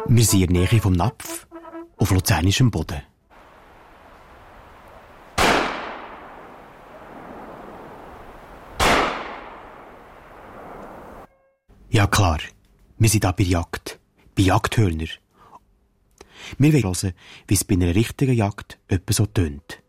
Wir sind in der Nähe vom Napf, auf luzernischem Boden. Ja klar, wir sind hier bei Jagd, bei Jagdhörner. Wir wollen hören, wie es bei einer richtigen Jagd etwa so tönt.